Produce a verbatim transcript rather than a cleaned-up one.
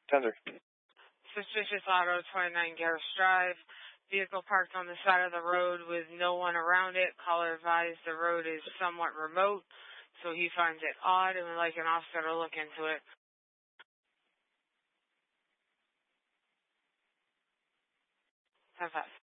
ten three. Suspicious auto, twenty-nine Garris Drive. Vehicle parked on the side of the road with no one around it. Caller advised the road is somewhat remote, so he finds it odd and would like an officer to look into it. ten five.